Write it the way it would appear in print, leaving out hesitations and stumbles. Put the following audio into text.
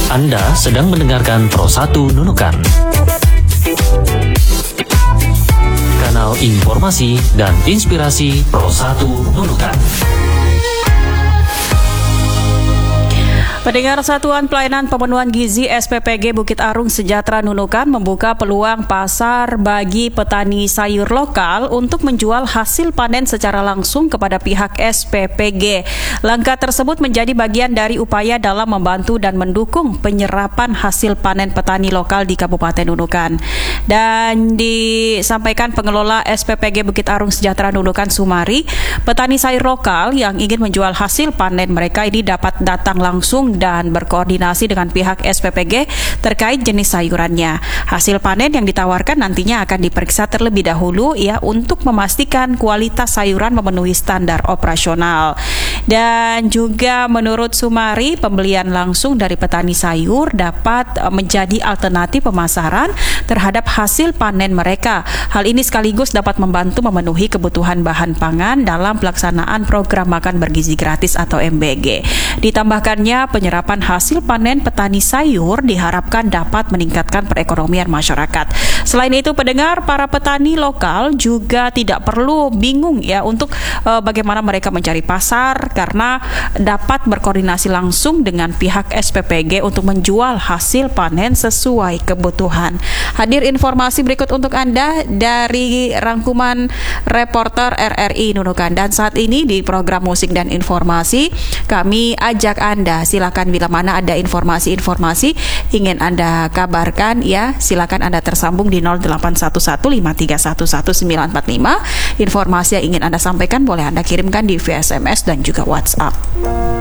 Anda sedang mendengarkan Pro 1 Nunukan, kanal informasi dan inspirasi Pro 1 Nunukan. Pendengar, Satuan Pelayanan Pemenuhan Gizi SPPG Bukit Arung Sejahtera Nunukan membuka peluang pasar bagi petani sayur lokal untuk menjual hasil panen secara langsung kepada pihak SPPG. Langkah tersebut menjadi bagian dari upaya dalam membantu dan mendukung penyerapan hasil panen petani lokal di Kabupaten Nunukan. Dan disampaikan pengelola SPPG Bukit Arung Sejahtera Nunukan Sumari, petani sayur lokal yang ingin menjual hasil panen mereka ini dapat datang langsung dan berkoordinasi dengan pihak SPPG terkait jenis sayurannya. Hasil panen yang ditawarkan nantinya akan diperiksa terlebih dahulu untuk memastikan kualitas sayuran memenuhi standar operasional. Dan juga menurut Sumari, pembelian langsung dari petani sayur dapat menjadi alternatif pemasaran terhadap hasil panen mereka. Hal ini sekaligus dapat membantu memenuhi kebutuhan bahan pangan dalam pelaksanaan program makan bergizi gratis atau MBG. Ditambahkannya, penyerapan hasil panen petani sayur diharapkan dapat meningkatkan perekonomian masyarakat. Selain itu, pendengar, para petani lokal juga tidak perlu bingung untuk bagaimana mereka mencari pasar, karena dapat berkoordinasi langsung dengan pihak SPPG untuk menjual hasil panen sesuai kebutuhan. Hadir informasi berikut untuk Anda dari rangkuman reporter RRI Nunukan. Dan saat ini di program Musik dan Informasi, kami ajak Anda, silakan bila mana ada informasi-informasi ingin Anda kabarkan, silakan Anda tersambung di 081153111945. Informasi yang ingin Anda sampaikan boleh Anda kirimkan di via SMS dan juga WhatsApp.